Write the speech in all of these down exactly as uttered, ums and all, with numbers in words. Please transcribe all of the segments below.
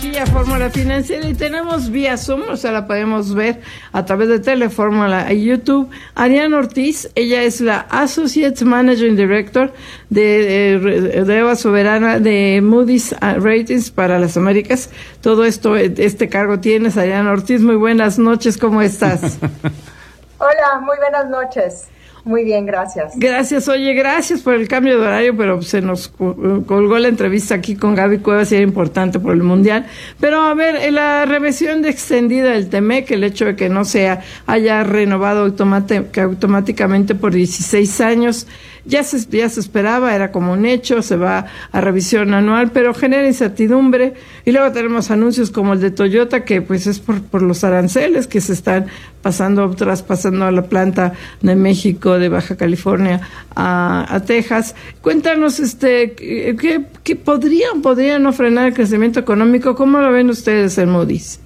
aquí a Fórmula Financiera y tenemos vía Zoom, o sea, la podemos ver a través de Telefórmula y YouTube. Ariana Ortiz, ella es la Associate Managing Director de, de, de Eva Soberana de Moody's Ratings para las Américas. Todo esto, este cargo tienes, Ariana Ortiz. Muy buenas noches, ¿cómo estás? Hola, muy buenas noches. Muy bien, gracias. Gracias, oye, gracias por el cambio de horario, pero se nos colgó la entrevista aquí con Gaby Cuevas y era importante por el Mundial. Pero a ver, la revisión de extendida del Temec, el hecho de que no se haya renovado automáticamente por dieciséis años, ya se, ya se esperaba, era como un hecho, se va a revisión anual, pero genera incertidumbre. Y luego tenemos anuncios como el de Toyota, que pues es por, por los aranceles que se están pasando, traspasando a la planta de México, de Baja California a, a Texas. Cuéntanos, este, ¿qué, qué podrían, podrían no frenar el crecimiento económico? ¿Cómo lo ven ustedes en Moody's?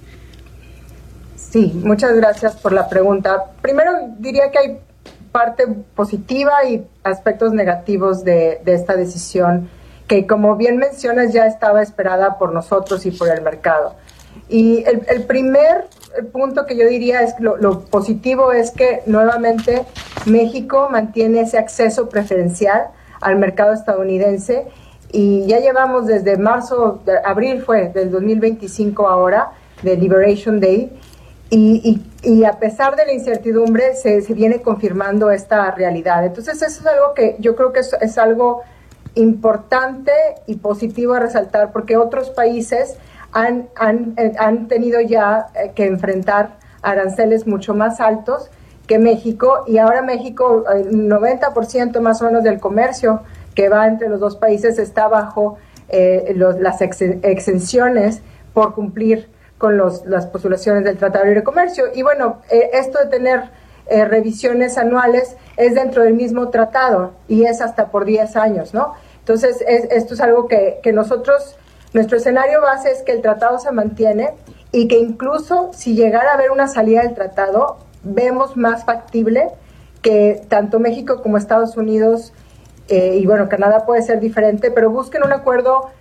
Sí, muchas gracias por la pregunta. Primero diría que hay parte positiva y aspectos negativos de, de esta decisión, que como bien mencionas ya estaba esperada por nosotros y por el mercado. Y el, el primer punto que yo diría es lo, lo positivo es que nuevamente México mantiene ese acceso preferencial al mercado estadounidense y ya llevamos desde marzo, de, abril fue del dos mil veinticinco ahora, de Liberation Day, y, y, y a pesar de la incertidumbre se, se viene confirmando esta realidad. Entonces eso es algo que yo creo que es, es algo importante y positivo a resaltar, porque otros países Han, han, han tenido ya que enfrentar aranceles mucho más altos que México, y ahora México, el noventa por ciento más o menos del comercio que va entre los dos países está bajo eh, los, las ex, exenciones por cumplir con los, las postulaciones del Tratado de Libre Comercio. Y bueno, eh, esto de tener eh, revisiones anuales es dentro del mismo tratado y es hasta por diez años, ¿no? Entonces, es, esto es algo que, que nosotros... Nuestro escenario base es que el tratado se mantiene y que incluso si llegara a haber una salida del tratado, vemos más factible que tanto México como Estados Unidos, eh, y bueno, Canadá puede ser diferente, pero busquen un acuerdo